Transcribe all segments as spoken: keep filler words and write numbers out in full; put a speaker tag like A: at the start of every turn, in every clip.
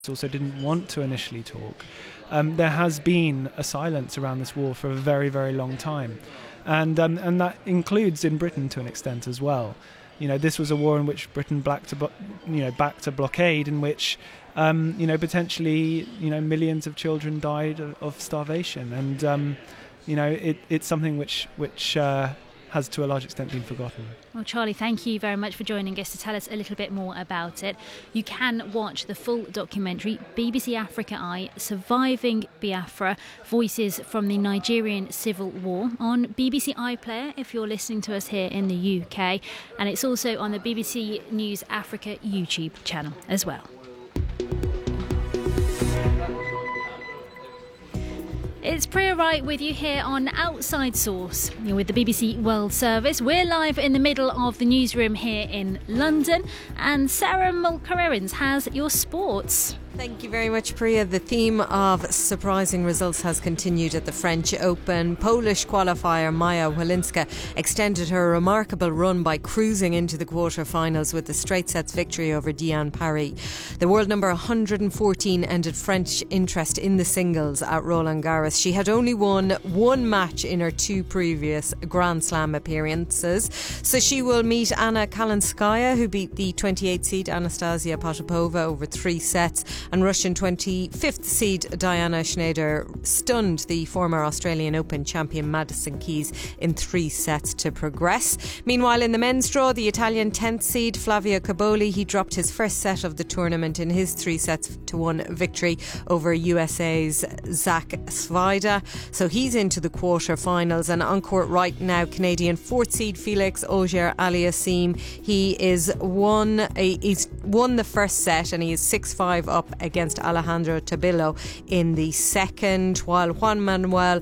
A: also didn't want to initially talk. Um, there has been a silence around this war for a very, very long time. And um, and that includes in Britain to an extent as well. You know, this was a war in which Britain backed a, you know, backed a blockade in which, um, you know, potentially, you know, millions of children died of, of starvation. And, um, you know, it, it's something which, which uh, has to a large extent been forgotten.
B: Well, Charlie, thank you very much for joining us to tell us a little bit more about it. You can watch the full documentary, B B C Africa Eye, Surviving Biafra, Voices from the Nigerian Civil War, on B B C iPlayer if you're listening to us here in the U K. And it's also on the B B C News Africa YouTube channel as well. It's Priya Wright with you here on Outside Source. You're with the B B C World Service. We're live in the middle of the newsroom here in London, and Sarah Mulcairns has your sports.
C: Thank you very much, Priya. The theme of surprising results has continued at the French Open. Polish qualifier Maja Walinska extended her remarkable run by cruising into the quarter-finals with a straight sets victory over Diane Parry. The world number one hundred fourteen ended French interest in the singles at Roland Garros. She had only won one match in her two previous Grand Slam appearances, so she will meet Anna Kalinskaya, who beat the twenty-eighth seed Anastasia Potapova over three sets. And Russian twenty-fifth seed Diana Schneider stunned the former Australian Open champion Madison Keys in three sets to progress. Meanwhile, in the men's draw, the Italian tenth seed Flavio Caboli, he dropped his first set of the tournament in his three sets to one victory over U S A's Zach Svajda. So he's into the quarter-finals. And on court right now, Canadian fourth seed Felix Auger-Aliassime. He is won. He's won the first set and he is six five up against Alejandro Tabillo in the second, while Juan Manuel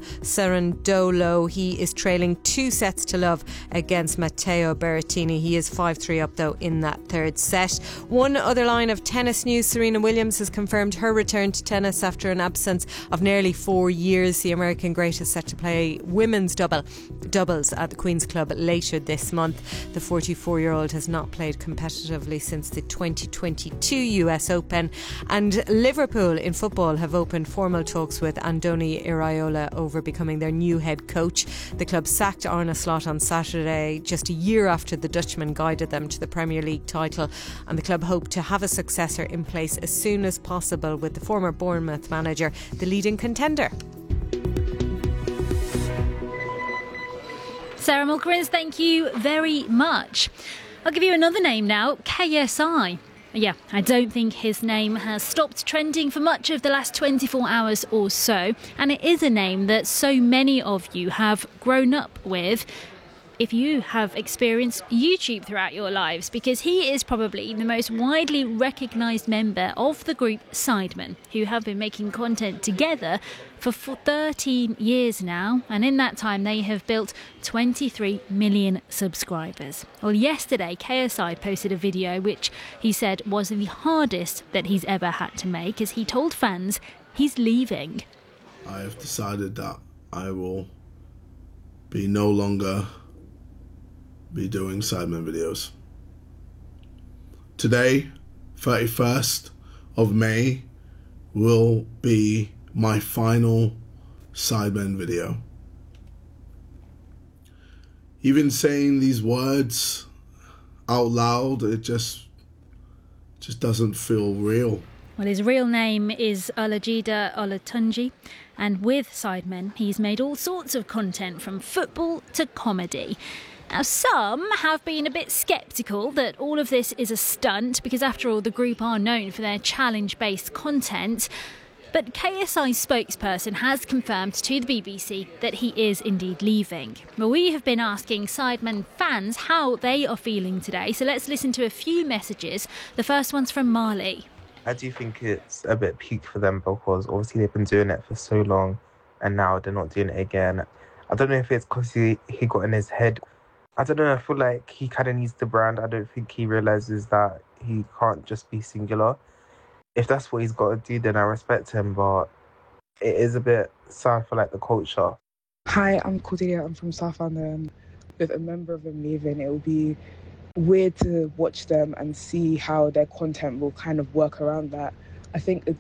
C: Cerundolo, he is trailing two sets to love against Matteo Berrettini. He is five three up though in that third set. One other line of tennis news: Serena Williams has confirmed her return to tennis after an absence of nearly four years. The American great is set to play women's double doubles at the Queen's Club later this month. The forty-four-year-old has not played competitively since the twenty twenty-two U S Open. And Liverpool in football have opened formal talks with Andoni Iraola over becoming their new head coach. The club sacked Arne Slot on Saturday, just a year after the Dutchman guided them to the Premier League title, and the club hope to have a successor in place as soon as possible, with the former Bournemouth manager the leading contender.
B: Sarah Mulcairns, thank you very much. I'll give you another name now, K S I. Yeah, I don't think his name has stopped trending for much of the last twenty-four hours or so, and it is a name that so many of you have grown up with if you have experienced YouTube throughout your lives, because he is probably the most widely recognised member of the group Sidemen, who have been making content together for thirteen years now, and in that time they have built twenty-three million subscribers. Well, yesterday K S I posted a video which he said was the hardest that he's ever had to make, as he told fans he's leaving.
D: I have decided that I will be no longer be doing Sidemen videos. Today, thirty-first of May, will be my final Sidemen video. Even saying these words out loud, it just just doesn't feel real.
B: Well, his real name is Olajide Olatunji, and with Sidemen he's made all sorts of content, from football to comedy. Now, some have been a bit sceptical that all of this is a stunt, because after all, the group are known for their challenge-based content. But K S I's spokesperson has confirmed to the B B C that he is indeed leaving. Well, we have been asking Sidemen fans how they are feeling today, so let's listen to a few messages. The first one's from Marley.
E: I do think it's a bit peak for them, because obviously they've been doing it for so long and now they're not doing it again. I don't know if it's because he, he got in his head. I don't know, I feel like he kind of needs the brand. I don't think he realises that he can't just be singular. If that's what he's got to do, then I respect him, but it is a bit sad for like the culture.
F: Hi, I'm Cordelia, I'm from South London. With a member of them leaving, it will be weird to watch them and see how their content will kind of work around that. I think